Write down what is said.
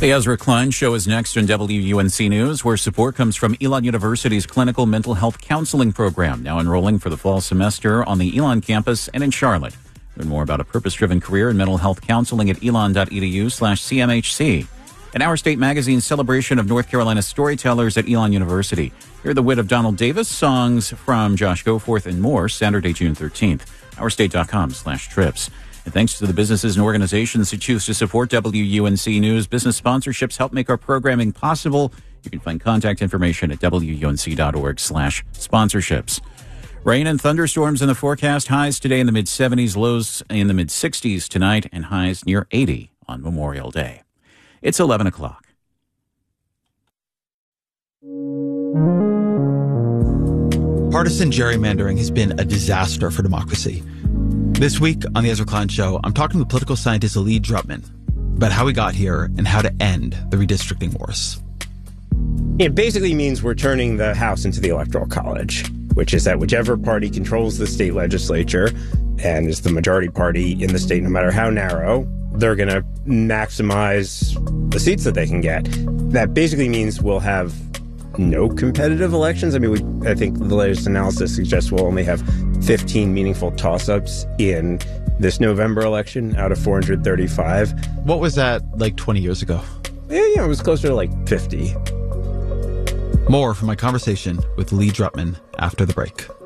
The Ezra Klein Show is next on WUNC News, where support comes from Elon University's Clinical Mental Health Counseling Program, now enrolling for the fall semester on the Elon campus and in Charlotte. Learn more about a purpose-driven career in mental health counseling at elon.edu/CMHC. An Our State Magazine celebration of North Carolina storytellers at Elon University. Hear the wit of Donald Davis, songs from Josh Goforth, and more Saturday, June 13th. ourstate.com/trips. And thanks to the businesses and organizations who choose to support WUNC News, business sponsorships help make our programming possible. You can find contact information at WUNC.org/sponsorships. Rain and thunderstorms in the forecast. Highs today in the mid-70s, lows in the mid-60s tonight, and highs near 80 on Memorial Day. It's 11 o'clock. Partisan gerrymandering has been a disaster for democracy. This week on the Ezra Klein Show, I'm talking to political scientist Lee Drutman about how we got here and how to end the redistricting wars. It basically means we're turning the House into the Electoral College, which is that whichever party controls the state legislature and is the majority party in the state, no matter how narrow, they're going to maximize the seats that they can get. That basically means we'll have no competitive elections. I mean, I think the latest analysis suggests we'll only have 15 meaningful toss-ups in this November election out of 435. What was that like 20 years ago? Yeah, it was closer to like 50. More from my conversation with Lee Drutman after the break.